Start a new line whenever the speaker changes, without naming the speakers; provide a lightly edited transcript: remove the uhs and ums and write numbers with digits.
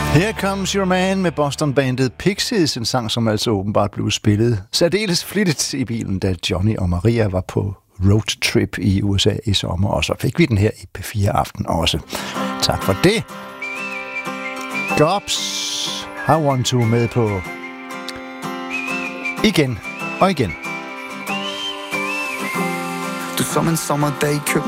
Here Comes Your Man med Boston-bandet Pixies, en sang, som altså åbenbart blev spillet særdeles flittigt i bilen, da Johnny og Maria var på roadtrip i USA i sommer, og så fik vi den her i P4 Aften også. Tak for det. Gobs har One Two med på igen og igen.
Du som en sommerdag køb